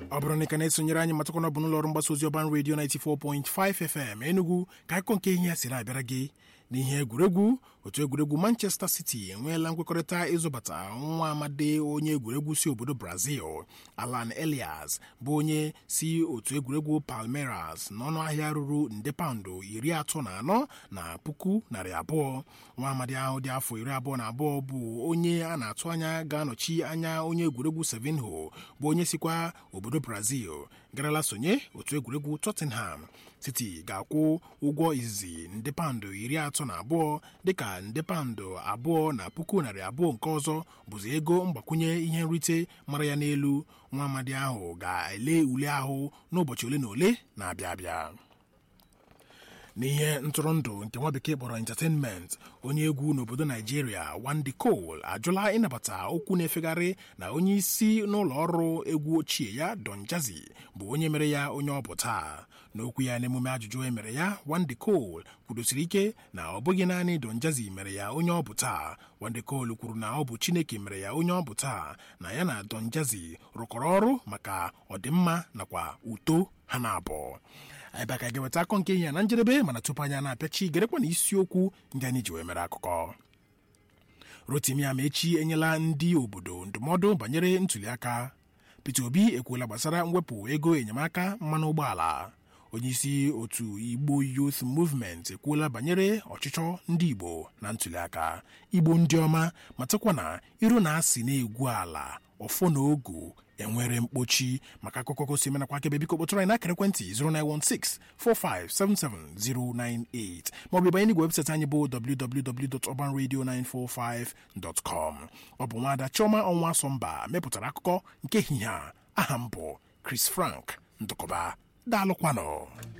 ọ bụrụ na ị ka na-esonyere anyị matakwana ọ bụ n'ụlọ ọrụ mgbasa ozi Urban Radio 94.5 FM Enugu ka akụkọ nke ihe ya siri abịara gị n'ihe egwuregwu. Otu egwuregwu Manchester City enweela nkwekọrịta ịzụbata nwa amadi onye egwuregwu si obodo Brazil Alan Elias bụ onye si otu egwuregwu Palmeiras n'ọnụ ahịa ruru nde paụndụ 34,200,000. Nwa amadi ahụ dị afọ 22 bụ onye a na-atụ anya ga-anọchi anya onye egwuregwu Sevinho bụ onye sikwa obodo Brazil garala sonye otu egwuregwu Tottenham. City ga-akwụ ụgwọ izizi nde paụndụ 32 dịka nde paụndụ 2,200,000 nke ọzọ bụzi ego mgbakwunye ihe nrite mara ya n'elu. Nwa amadi ahụ ga-ele ule ahụ n'ụbọchị ole na ole na-abịa abịa. N'ihe ntụrụndụ nke nwa bekee kpọrọ entertainment, onye egwu n'obodo Naijiria Wande Cole ajụla ịnabata okwu na-efegharị na onye isi n'ụlọ ọrụ egwu ochie ya Don Jazzy bụ onye mere ya onye ọ bụ taa. N'okwu ya n'emume ajụjụ e mere ya, Wande Cole kwudosiri ike na ọ bụghị naanị Don Jazzy mere ya onye ọ bụ taa. Wande Cole kwuru na ọ bụ Chineke mere ya onye ọ bụ taa, na ya na Don Jazzy rụkọrọ ọrụ maka ọdịmma nakwa uto ha na-abụ. Ebe ka ga-eweta akọ nke ihe na njedebe, mana tupu anya na-apịachi gerekwa na isiokwu ndị anyị ji wee mere akụkọ. Rotimi Amaechi enyela ndị obodo ndụmọdụ banyere ntụliaka. Peter Obi ekwuola gbasara mwepụ ego enyemaka mmanụ ụgbọala. Onyeisi otu Igbo Youth Movement ekwuola banyere ọchịchọ ndị Igbo na ntụliaka. Igbo ndị ọma matakwa na iru na-asị na-egwu ala ọfọ na ogu enwere mkpochi. Maka akụkọ gosi menakwa akebe biko kpọtụrụ anyị n'akara ekwentị 09164577098 maọbụ banye n'igwe webụsaịtị anyị bụ www.urbanradio945.com. Ọ bụ nwaada Chioma Ọnwa Asọmba mepụtara akụkọ nke ehihie a. Aha m bụ Chris Frank Ndụkọba. Daalụkwanụ.